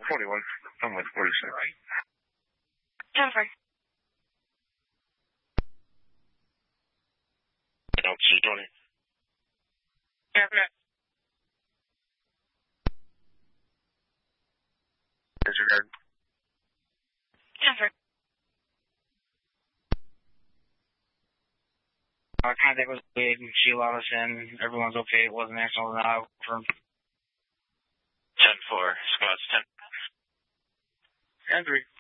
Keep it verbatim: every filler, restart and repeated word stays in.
forty-one. I'm with forty-six. ten four. No, two twenty. Yeah, okay. Disregard. ten four. Uh, contact was made, she allowed us in, everyone's okay, it wasn't accidental, now confirmed. ten four, squads ten. ten three.